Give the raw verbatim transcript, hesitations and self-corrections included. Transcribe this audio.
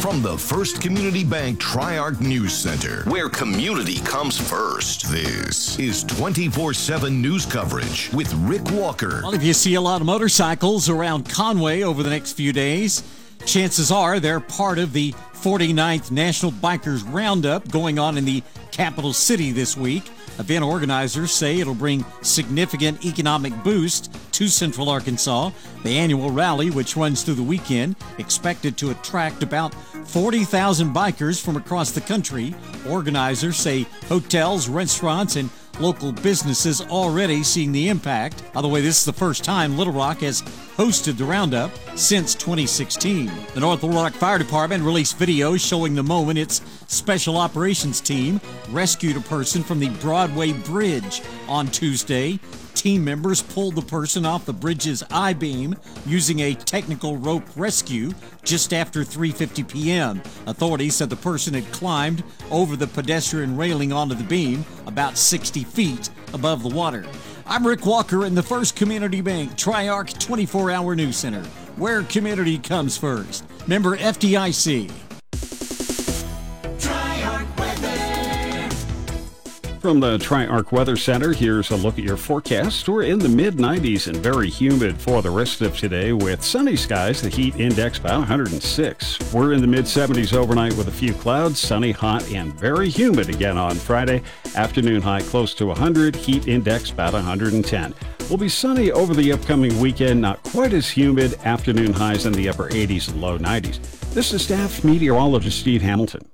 From the First Community Bank Tri-Arc News Center, where community comes first, this is twenty-four seven news coverage with Rick Walker. Well, if you see a lot of motorcycles around Conway over the next few days, chances are they're part of the forty-ninth National Bikers Roundup going on in the capital city this week. Event organizers say it'll bring significant economic boost to Central Arkansas. The annual rally, which runs through the weekend, expected to attract about forty thousand bikers from across the country. Organizers say hotels, restaurants, and local businesses already seeing the impact. By the way, this is the first time Little Rock has hosted the Roundup since twenty sixteen. The North Little Rock Fire Department released videos showing the moment its special operations team rescued a person from the Broadway Bridge on Tuesday. Team members pulled the person off the bridge's I-beam using a technical rope rescue just after three fifty p.m. Authorities said the person had climbed over the pedestrian railing onto the beam about sixty feet above the water. I'm Rick Walker in the First Community Bank Tri-Arc twenty-four hour News Center, where community comes first. Member F D I C. From the Tri-Arc Weather Center, here's a look at your forecast. We're in the mid nineties and very humid for the rest of today with sunny skies, the heat index about one hundred six. We're in the mid seventies overnight with a few clouds, sunny, hot, and very humid again on Friday. Afternoon high close to one hundred, heat index about one hundred ten. We'll be sunny over the upcoming weekend, not quite as humid, afternoon highs in the upper eighties and low nineties. This is staff meteorologist Steve Hamilton.